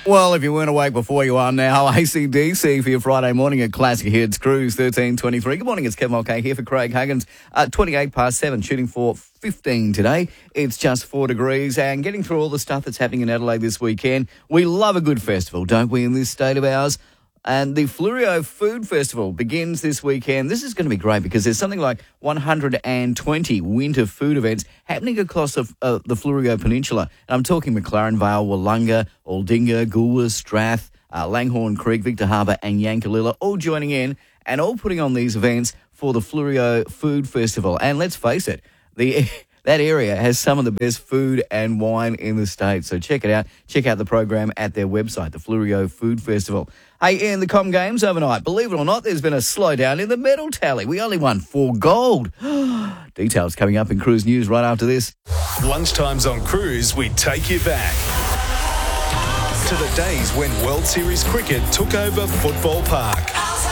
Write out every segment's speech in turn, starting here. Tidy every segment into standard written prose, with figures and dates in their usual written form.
Well, if you weren't awake before, you are now. AC/DC for your Friday morning at Classic Hits Cruise 1323. Good morning, it's Kevin Mulcahy here for Craig Huggins. 7, shooting for 15 today. It's just 4 degrees and getting through all the stuff that's happening in Adelaide this weekend. We love a good festival, don't we, in this state of ours? And the Fleurieu Food Festival begins this weekend. This is going to be great because there's something like 120 winter food events happening across the Fleurieu Peninsula. And I'm talking McLaren Vale, Wollonga, Aldinga, Goolwa, Strath, Langhorne Creek, Victor Harbour and Yankalilla, all joining in and all putting on these events for the Fleurieu Food Festival. And let's face it, that area has some of the best food and wine in the state. So check it out. Check out the program at their website, the Fleurieu Food Festival. Hey, in the Com Games overnight, believe it or not, there's been a slowdown in the medal tally. We only won 4 gold. Details coming up in Cruise News right after this. Lunchtimes on Cruise, we take you back to the days when World Series cricket took over Football Park.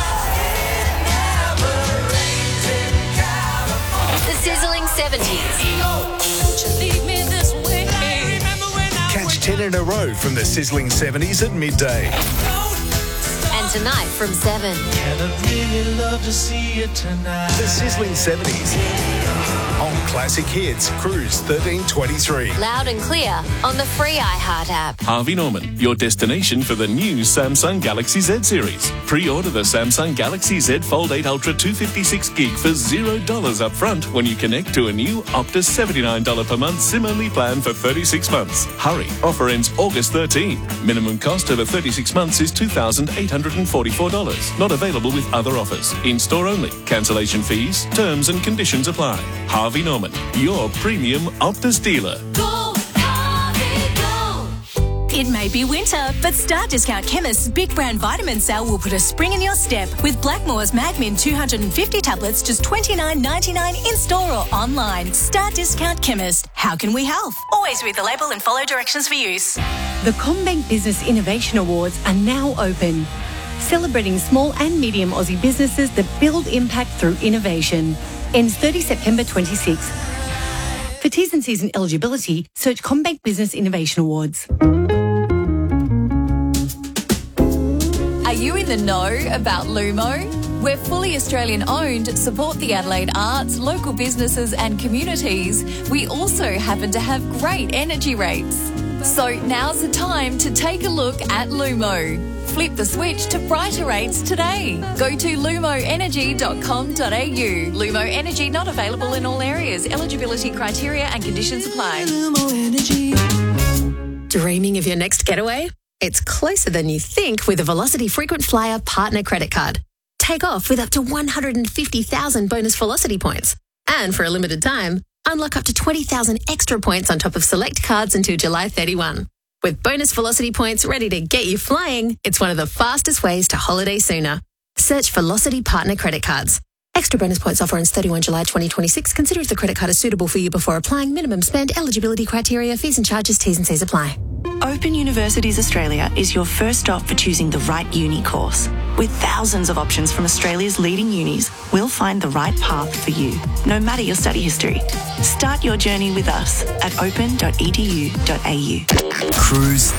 The sizzling 70s. Catch 10 in a row from the sizzling 70s at midday. And tonight from 7. The sizzling 70s on Classic Hits Cruise 1323. Loud and clear on the free iHeart app. Harvey Norman, your destination for the new Samsung Galaxy Z series. Pre-order the Samsung Galaxy Z Fold 8 Ultra 256GB for $0 up front when you connect to a new Optus $79 per month SIM-only plan for 36 months. Hurry, offer ends August 13. Minimum cost over 36 months is $2,844. Not available with other offers. In-store only. Cancellation fees, terms and conditions apply. Harvey Norman, your premium Optus dealer. Go, Harvey, go! It may be winter, but Star Discount Chemist's Big Brand Vitamin Sale will put a spring in your step with Blackmore's Magmin 250 tablets just $29.99 in store or online. Star Discount Chemist. How can we help? Always read the label and follow directions for use. The CommBank Business Innovation Awards are now open, celebrating small and medium Aussie businesses that build impact through innovation. Ends 30 September 26. For T's and C's and eligibility, search CommBank Business Innovation Awards. Are you in the know about Lumo? We're fully Australian owned, support the Adelaide arts, local businesses and communities. We also happen to have great energy rates. So now's the time to take a look at Lumo. Flip the switch to brighter rates today. Go to lumoenergy.com.au. Lumo Energy not available in all areas. Eligibility criteria and conditions apply. Lumo Energy. Dreaming of your next getaway? It's closer than you think with a Velocity Frequent Flyer Partner Credit Card. Take off with up to 150,000 bonus Velocity points. And for a limited time, unlock up to 20,000 extra points on top of select cards until July 31. With bonus Velocity points ready to get you flying, it's one of the fastest ways to holiday sooner. Search Velocity Partner Credit Cards. Extra bonus points offer ends 31 July 2026. Consider if the credit card is suitable for you before applying. Minimum spend, eligibility criteria, fees and charges, T's and C's apply. Open Universities Australia is your first stop for choosing the right uni course. With thousands of options from Australia's leading unis, we'll find the right path for you, no matter your study history. Start your journey with us at open.edu.au. Cruise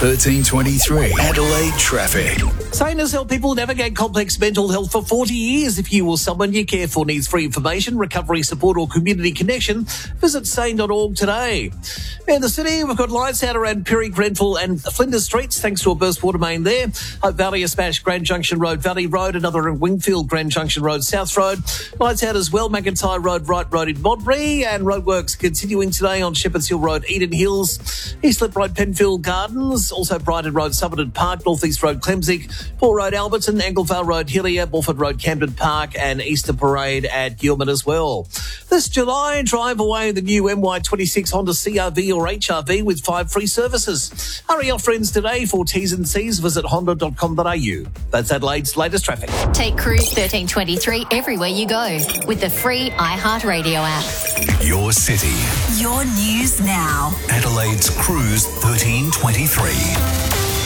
1323. Adelaide traffic. Sane has helped people navigate complex mental health for 40 years. If you or someone you care for needs free information, recovery support or community connection, visit sane.org today. In the city, we've got lights out around Perry, Grenfell and Flinders Streets, thanks to a burst water main there. Hope Valley, a smash, Grand Junction Road, Valley Road, another in Wingfield, Grand Junction Road, South Road. Lights out as well, McIntyre Road, Wright Road in Modbury, and roadworks continuing today on Shepherds Hill Road, Eden Hills, Eastlet Road, Penfield Gardens, also Brighton Road, Somerton Park, North East Road, Clemsig, Paul Road, Alberton, Anglevale Road, Hillier, Bulford Road, Camden Park, and Easter Parade at Gilman as well. This July, drive away the new MY26 Honda CR-V or HR-V with 5 free services. Hurry off, friends, today. For T's and C's, visit honda.com.au. That's Adelaide's latest traffic. Take Cruise 1323 everywhere you go with the free iHeart Radio app. Your city. Your news now. Adelaide's Cruise 1323.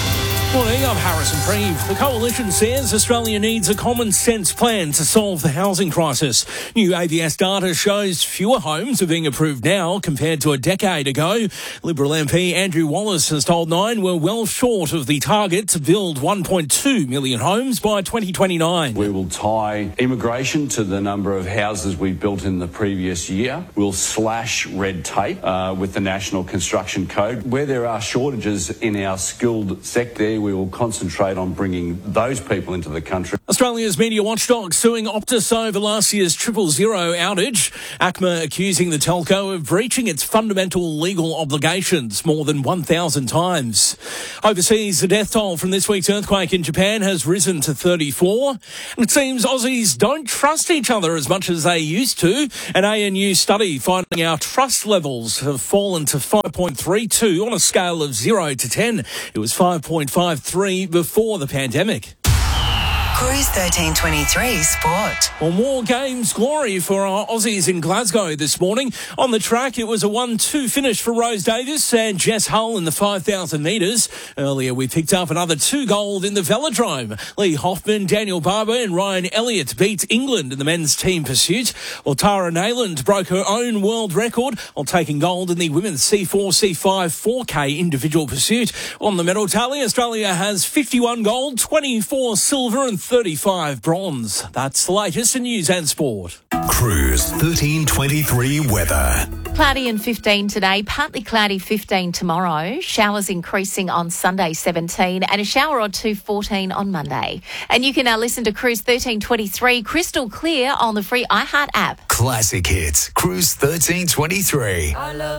Morning, I'm Harrison Preeve. The Coalition says Australia needs a common sense plan to solve the housing crisis. New ABS data shows fewer homes are being approved now compared to a decade ago. Liberal MP Andrew Wallace has told Nine we're well short of the target to build 1.2 million homes by 2029. We will tie immigration to the number of houses we built in the previous year. We'll slash red tape with the National Construction Code. Where there are shortages in our skilled sector, we will concentrate on bringing those people into the country. Australia's media watchdog suing Optus over last year's 000 outage. ACMA accusing the telco of breaching its fundamental legal obligations more than 1,000 times. Overseas, the death toll from this week's earthquake in Japan has risen to 34. And it seems Aussies don't trust each other as much as they used to. An ANU study finding our trust levels have fallen to 5.32 on a scale of 0 to 10. It was 5.53 before the pandemic. Cruise 1323 Sport. Well, more games glory for our Aussies in Glasgow this morning. On the track, it was a 1-2 finish for Rose Davis and Jess Hull in the 5,000 metres. Earlier, we picked up another 2 gold in the velodrome. Lee Hoffman, Daniel Barber and Ryan Elliott beat England in the men's team pursuit. While Tara Nayland broke her own world record while taking gold in the women's C4, C5, 4K individual pursuit. On the medal tally, Australia has 51 gold, 24 silver and 35 bronze. That's the latest in news and sport. Cruise 1323 weather. Cloudy and 15 today, partly cloudy 15 tomorrow, showers increasing on Sunday 17 and a shower or two 14 on Monday. And you can now listen to Cruise 1323 crystal clear on the free iHeart app. Classic hits. Cruise 1323.